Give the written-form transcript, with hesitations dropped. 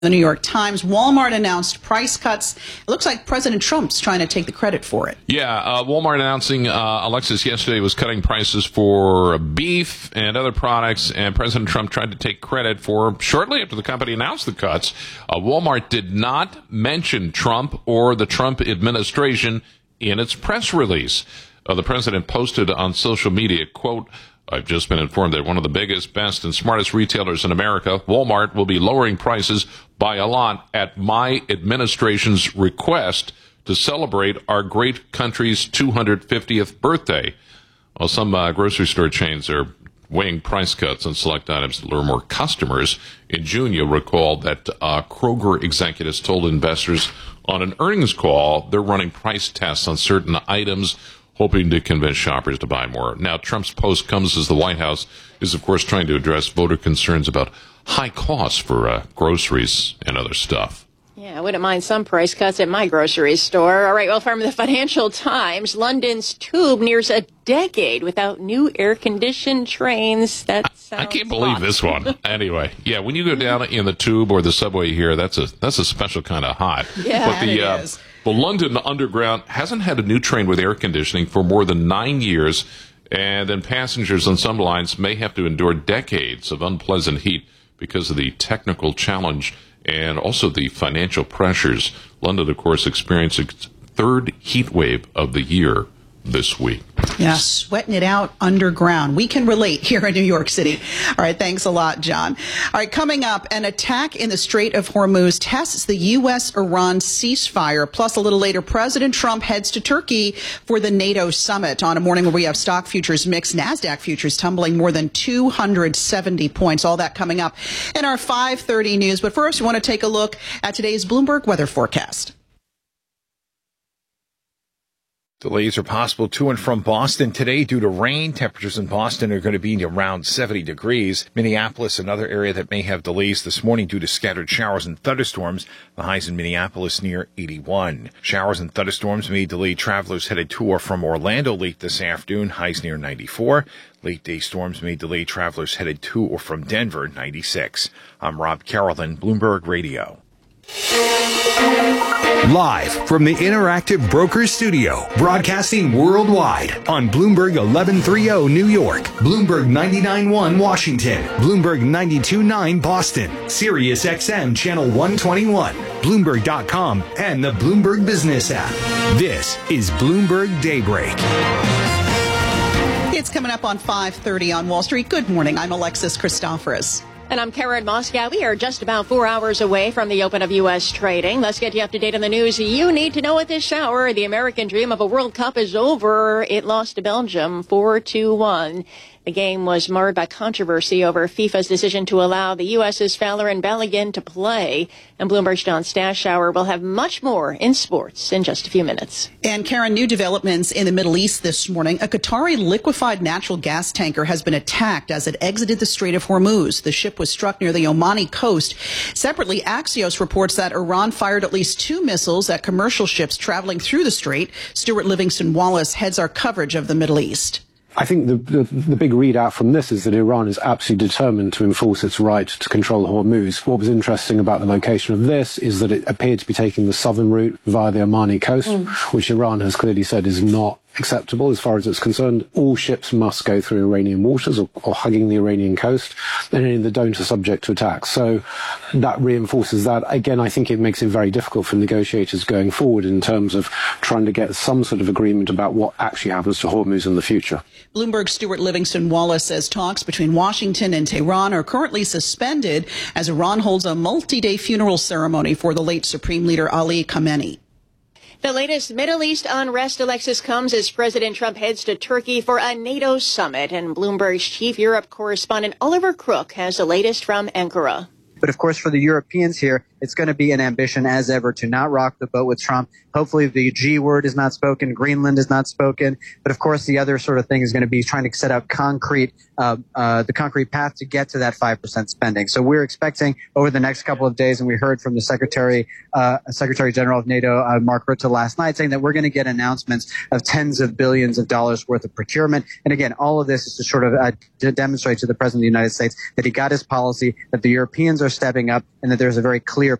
The New York Times, Walmart announced price cuts. It looks like President Trump's trying to take the credit for it. Yeah, Walmart announcing, Alexis, yesterday was cutting prices for beef and other products, and President Trump tried to take credit for, shortly after the company announced the cuts, Walmart did not mention Trump or the Trump administration in its press release. The president posted on social media, quote, "I've just been informed that one of the biggest, best, and smartest retailers in America, Walmart, will be lowering prices by a lot at my administration's request to celebrate our great country's 250th birthday." Well, some grocery store chains are weighing price cuts on select items to lure more customers. In June, you'll recall that Kroger executives told investors on an earnings call they're running price tests on certain items, hoping to convince shoppers to buy more. Now, Trump's post comes as the White House is, of course, trying to address voter concerns about high costs for groceries and other stuff. Yeah, I wouldn't mind some price cuts at my grocery store. All right, well, from the Financial Times, London's tube nears a decade without new air-conditioned trains. I can't believe this one. Anyway, yeah, when you go down in the tube or the subway here, that's a special kind of hot. Yeah, but it is. The London Underground hasn't had a new train with air conditioning for more than 9 years, and then passengers on some lines may have to endure decades of unpleasant heat because of the technical challenge and also the financial pressures. London, of course, experienced its third heat wave of the year this week. Yeah, sweating it out underground. We can relate here in New York City. All right, thanks a lot, John. All right, coming up, an attack in the Strait of Hormuz tests the U.S.-Iran ceasefire. Plus, a little later, President Trump heads to Turkey for the NATO summit on a morning where we have stock futures mixed, NASDAQ futures tumbling more than 270 points. All that coming up in our 5:30 news. But first, we want to take a look at today's Bloomberg weather forecast. Delays are possible to and from Boston today due to rain. Temperatures in Boston are going to be around 70 degrees. Minneapolis, another area that may have delays this morning due to scattered showers and thunderstorms. The highs in Minneapolis near 81. Showers and thunderstorms may delay travelers headed to or from Orlando late this afternoon. Highs near 94. Late day storms may delay travelers headed to or from Denver, 96. I'm Rob Carolyn, Bloomberg Radio. Live from the Interactive Brokers Studio, broadcasting worldwide on Bloomberg 1130 New York, Bloomberg 99.1 Washington, Bloomberg 92.9 Boston, Sirius XM Channel 121, Bloomberg.com, and the Bloomberg Business app. This is Bloomberg Daybreak. It's coming up on 5:30 on Wall Street. Good morning. I'm Alexis Christoforous. And I'm Karen Moscow. We are just about 4 hours away from the open of U.S. trading. Let's get you up to date on the news you need to know at this hour. The American dream of a World Cup is over. It lost to Belgium 4-1. The game was marred by controversy over FIFA's decision to allow the U.S.'s Fowler and Balogun to play. And Bloomberg's John Stashower will have much more in sports in just a few minutes. And Karen, new developments in the Middle East this morning. A Qatari liquefied natural gas tanker has been attacked as it exited the Strait of Hormuz. The ship was struck near the Omani coast. Separately, Axios reports that Iran fired at least 2 missiles at commercial ships traveling through the strait. Stuart Livingston Wallace heads our coverage of the Middle East. I think the big readout from this is that Iran is absolutely determined to enforce its right to control Hormuz. What was interesting about the location of this is that it appeared to be taking the southern route via the Omani coast, which Iran has clearly said is not acceptable as far as it's concerned. All ships must go through Iranian waters or hugging the Iranian coast, and any that don't are subject to attack. So that reinforces that. Again, I think it makes it very difficult for negotiators going forward in terms of trying to get some sort of agreement about what actually happens to Hormuz in the future. Bloomberg's Stuart Livingston Wallace says talks between Washington and Tehran are currently suspended as Iran holds a multi-day funeral ceremony for the late Supreme Leader Ali Khamenei. The latest Middle East unrest, Alexis, comes as President Trump heads to Turkey for a NATO summit. And Bloomberg's chief Europe correspondent Oliver Crook has the latest from Ankara. But of course, for the Europeans here, it's going to be an ambition as ever to not rock the boat with Trump. Hopefully the G word is not spoken. Greenland is not spoken. But of course, the other sort of thing is going to be trying to set out the concrete path to get to that 5% spending. So we're expecting over the next couple of days, and we heard from the Secretary General of NATO, Mark Rutte, last night, saying that we're going to get announcements of tens of billions of dollars worth of procurement. And again, all of this is to sort of to demonstrate to the President of the United States that he got his policy, that the Europeans are stepping up and that there's a very clear